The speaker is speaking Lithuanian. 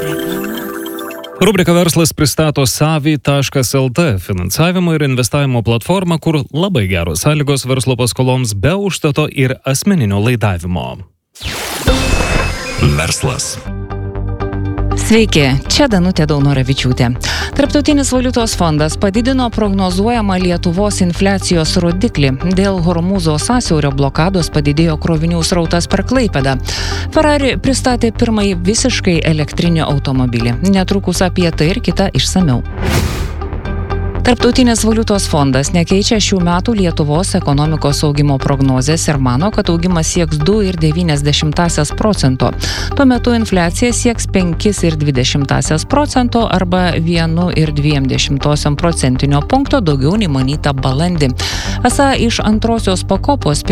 Rubrika Verslas pristato Savi.lt finansavimo ir investavimo platformą, kur labai geros sąlygos verslo paskoloms be užstato ir asmeninio laidavimo. Verslas. Sveiki, čia Danutė Daunoravičiūtė. Tarptautinis valiutos fondas padidino prognozuojamą Lietuvos infliacijos rodiklį. Dėl Hormūzo sąsiaurio blokados padidėjo krovinių srautas per Klaipėdą. Ferrari pristatė pirmąjį visiškai elektrinį automobilį. Netrukus apie tai ir kita išsamiau. Tarptautinis valiutos fondas nekeičia šių metų Lietuvos ekonomikos augimo prognozės ir mano, kad augimas sieks 2,9%. Tuo metu infliacija sieks 5,20% arba 1,2% daugiau nei manyta balandį. Esą iš antrosios pakopos